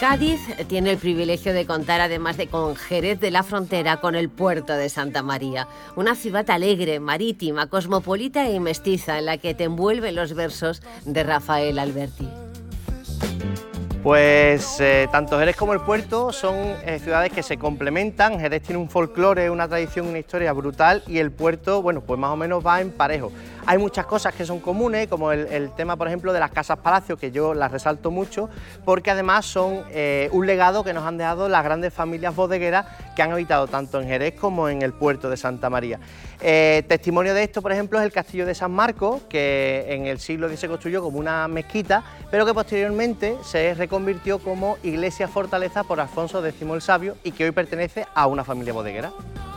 Cádiz tiene el privilegio de contar, además de con Jerez de la Frontera, con el puerto de Santa María, una ciudad alegre, marítima, cosmopolita y mestiza, en la que te envuelven los versos de Rafael Alberti. Pues tanto Jerez como el puerto son ciudades que se complementan. Jerez tiene un folclore, una tradición, una historia brutal, y el puerto, bueno, pues más o menos va en parejo. Hay muchas cosas que son comunes, como el tema, por ejemplo, de las casas palacio, que yo las resalto mucho, porque además son un legado que nos han dejado las grandes familias bodegueras que han habitado tanto en Jerez como en el puerto de Santa María. Testimonio de esto, por ejemplo, es el castillo de San Marcos, que en el siglo X se construyó como una mezquita, pero que posteriormente se reconvirtió como iglesia fortaleza por Alfonso X el Sabio y que hoy pertenece a una familia bodeguera.